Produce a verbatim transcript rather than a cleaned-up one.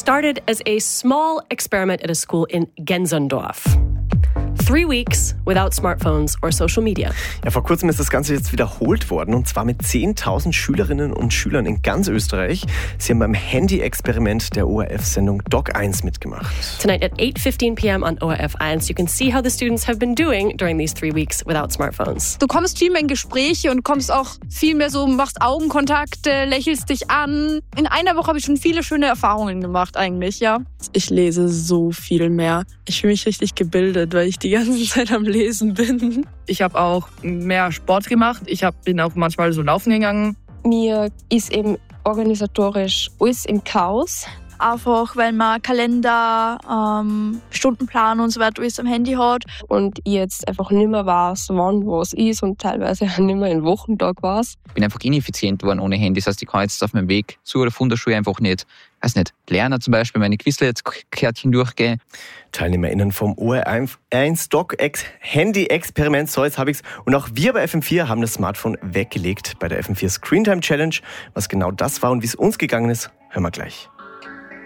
started as a small experiment at a school in Gensendorf. Three weeks without smartphones or social media. Ja, vor kurzem ist das Ganze jetzt wiederholt worden und zwar mit zehntausend Schülerinnen und Schülern in ganz Österreich. Sie haben beim Handy-Experiment der O R F-Sendung Doc eins mitgemacht. Tonight at eight fifteen p.m. on O R F eins, you can see how the students have been doing during these three weeks without smartphones. Du kommst viel mehr in Gespräche und kommst auch viel mehr so, machst Augenkontakte, lächelst dich an. In einer Woche habe ich schon viele schöne Erfahrungen gemacht eigentlich, ja. Ich lese so viel mehr. Ich fühle mich richtig gebildet, weil ich die ganze Zeit am Lesen bin. Ich habe auch mehr Sport gemacht. Ich hab, bin auch manchmal so laufen gegangen. Mir ist eben organisatorisch alles im Chaos. Einfach, weil man Kalender, ähm, Stundenplan und so weiter alles am Handy hat. Und ich jetzt einfach nicht mehr weiß, wann was ist und teilweise auch nicht mehr in Wochentag weiß. Ich bin einfach ineffizient geworden ohne Handy. Das heißt, ich kann jetzt auf meinem Weg zu oder von der Schule einfach nicht, weiß nicht, lernen zum Beispiel, meine Quizlet-Kärtchen durchgehen. TeilnehmerInnen vom O R eins Doc Handy-Experiment, so jetzt habe ich's. Und auch wir bei F M vier haben das Smartphone weggelegt bei der F M vier Screentime Challenge. Was genau das war und wie es uns gegangen ist, hören wir gleich.